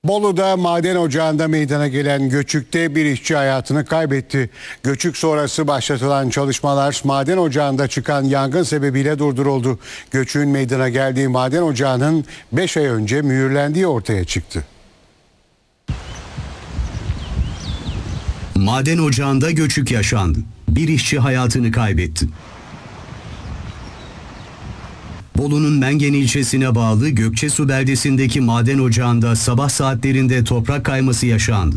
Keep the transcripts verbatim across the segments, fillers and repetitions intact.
Bolu'da maden ocağında meydana gelen göçükte bir işçi hayatını kaybetti. Göçük sonrası başlatılan çalışmalar maden ocağında çıkan yangın sebebiyle durduruldu. Göçüğün meydana geldiği maden ocağının beş ay önce mühürlendiği ortaya çıktı. Maden ocağında göçük yaşandı. Bir işçi hayatını kaybetti. Bolu'nun Mengen ilçesine bağlı Gökçesu beldesindeki maden ocağında sabah saatlerinde toprak kayması yaşandı.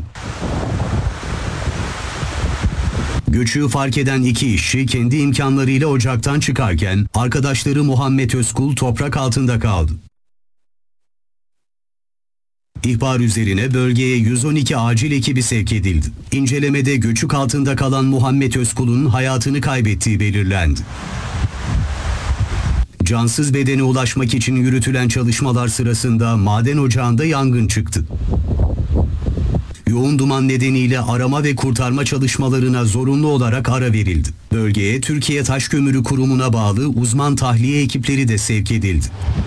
Göçüğü fark eden iki işçi kendi imkanlarıyla ocaktan çıkarken arkadaşları Muhammed Özkul toprak altında kaldı. İhbar üzerine bölgeye yüz on iki acil ekibi sevk edildi. İncelemede göçük altında kalan Muhammed Özkul'un hayatını kaybettiği belirlendi. Cansız bedene ulaşmak için yürütülen çalışmalar sırasında maden ocağında yangın çıktı. Yoğun duman nedeniyle arama ve kurtarma çalışmalarına zorunlu olarak ara verildi. Bölgeye Türkiye Taş Kömürü Kurumu'na bağlı uzman tahliye ekipleri de sevk edildi.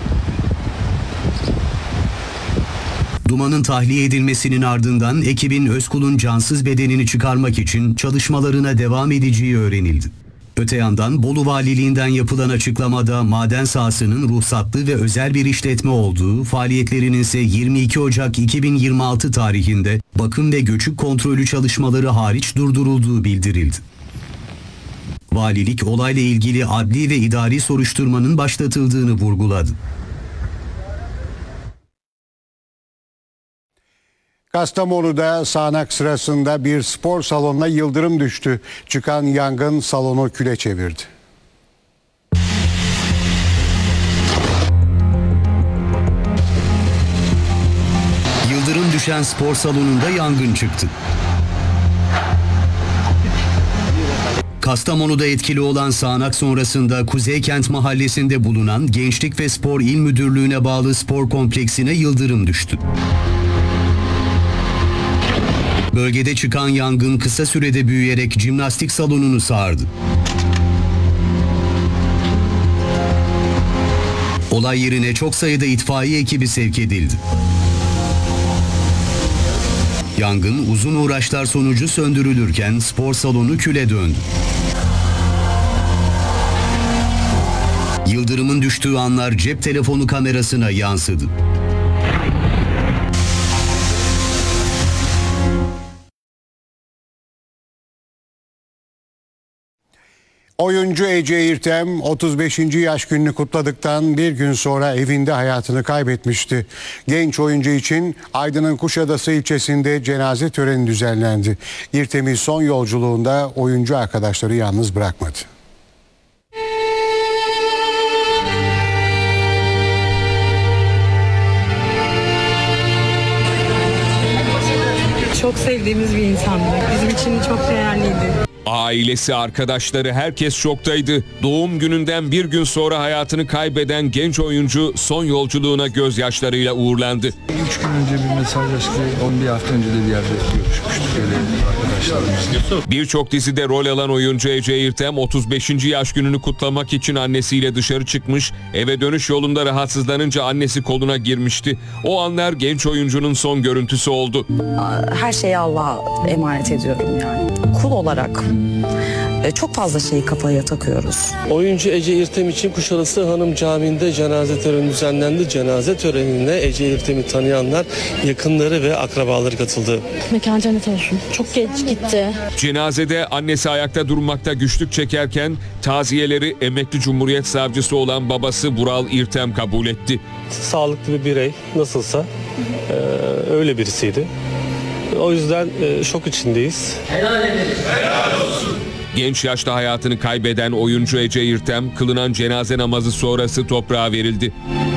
Dumanın tahliye edilmesinin ardından ekibin Özkul'un cansız bedenini çıkarmak için çalışmalarına devam edeceği öğrenildi. Öte yandan Bolu Valiliğinden yapılan açıklamada maden sahasının ruhsatlı ve özel bir işletme olduğu, faaliyetlerinin ise yirmi iki Ocak iki bin yirmi altı tarihinde bakım ve göçük kontrolü çalışmaları hariç durdurulduğu bildirildi. Valilik olayla ilgili adli ve idari soruşturmanın başlatıldığını vurguladı. Kastamonu'da sağanak sırasında bir spor salonuna yıldırım düştü. Çıkan yangın salonu küle çevirdi. Yıldırım düşen spor salonunda yangın çıktı. Kastamonu'da etkili olan sağanak sonrasında Kuzeykent Mahallesi'nde bulunan Gençlik ve Spor İl Müdürlüğü'ne bağlı spor kompleksine yıldırım düştü. Bölgede çıkan yangın kısa sürede büyüyerek jimnastik salonunu sardı. Olay yerine çok sayıda itfaiye ekibi sevk edildi. Yangın uzun uğraşlar sonucu söndürülürken spor salonu küle döndü. Yıldırımın düştüğü anlar cep telefonu kamerasına yansıdı. Oyuncu Ece İrtem otuz beşinci yaş gününü kutladıktan bir gün sonra evinde hayatını kaybetmişti. Genç oyuncu için Aydın'ın Kuşadası ilçesinde cenaze töreni düzenlendi. İrtem'i son yolculuğunda oyuncu arkadaşları yalnız bırakmadı. Çok sevdiğimiz bir insandı. Bizim için çok değerliydi. Ailesi, arkadaşları, herkes şoktaydı. Doğum gününden bir gün sonra hayatını kaybeden genç oyuncu son yolculuğuna gözyaşlarıyla uğurlandı. Üç gün önce bir mesajlaştık, on bir hafta önce de bir yerde görüşmüştük öyle arkadaşlarımızla. Birçok dizide rol alan oyuncu Ece İrtem otuz beşinci yaş gününü kutlamak için annesiyle dışarı çıkmış, eve dönüş yolunda rahatsızlanınca annesi koluna girmişti. O anlar genç oyuncunun son görüntüsü oldu. Her şeyi Allah'a emanet ediyorum yani. Kul olarak çok fazla şeyi kafaya takıyoruz. Oyuncu Ece İrtem için Kuşadası Hanım Camii'nde cenaze töreni düzenlendi. Cenaze törenine Ece İrtem'i tanıyanlar, yakınları ve akrabaları katıldı. Mekan cennet olsun. Çok geç gitti. Cenazede annesi ayakta durmakta güçlük çekerken taziyeleri emekli Cumhuriyet Savcısı olan babası Vural İrtem kabul etti. Sağlıklı bir birey nasılsa e, öyle birisiydi. O yüzden e, şok içindeyiz. Helal edin. Helal olsun. Genç yaşta hayatını kaybeden oyuncu Ece İrtem, kılınan cenaze namazı sonrası toprağa verildi.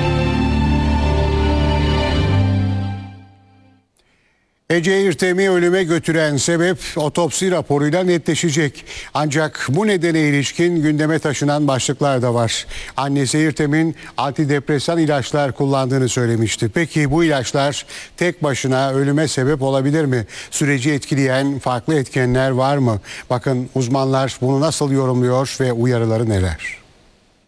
Ece İrtem'i ölüme götüren sebep otopsi raporuyla netleşecek. Ancak bu nedene ilişkin gündeme taşınan başlıklar da var. Annesi İrtem'in antidepresan ilaçlar kullandığını söylemişti. Peki bu ilaçlar tek başına ölüme sebep olabilir mi? Süreci etkileyen farklı etkenler var mı? Bakın uzmanlar bunu nasıl yorumluyor ve uyarıları neler?